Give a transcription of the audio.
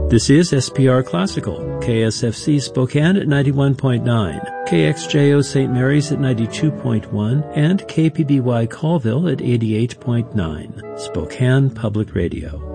This is SPR Classical, KSFC Spokane at 91.9, KXJO St. Mary's at 92.1, and KPBY Colville at 88.9, Spokane Public Radio.